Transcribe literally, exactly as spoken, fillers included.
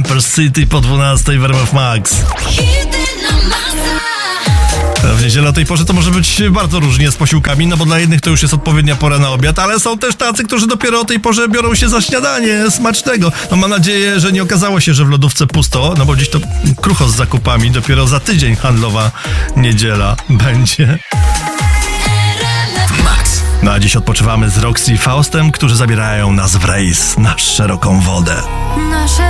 Campers City po dwunastej w R M F Max. W niedzielę o tej porze to może być bardzo różnie z posiłkami, no bo dla jednych to już jest odpowiednia pora na obiad, ale są też tacy, którzy dopiero o tej porze biorą się za śniadanie smacznego. No mam nadzieję, że nie okazało się, że w lodówce pusto, no bo dziś to krucho z zakupami, dopiero za tydzień handlowa niedziela będzie. Max. No a dziś odpoczywamy z Roxy i Faustem, którzy zabierają nas w rejs na szeroką wodę.